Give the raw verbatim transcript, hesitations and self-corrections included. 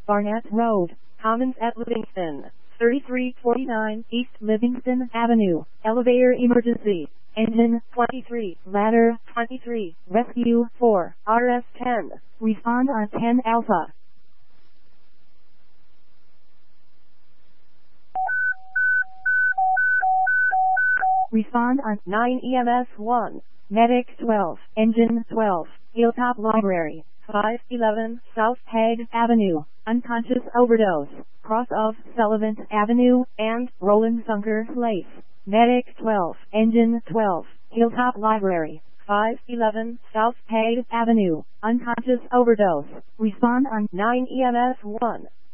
Barnett Road, Commons at Livingston, thirty-three forty-nine East Livingston Avenue, elevator emergency, engine twenty-three, ladder twenty-three, rescue four, R S ten, respond on ten Alpha. Respond on nine E M S one, medic twelve, engine twelve, Hilltop Library, five eleven South Hague Avenue, unconscious overdose, cross of Sullivan Avenue, and Roland Sunker Place. Medic twelve, engine twelve, Hilltop Library, five eleven South Hague Avenue, unconscious overdose. Respond on nine E M S one.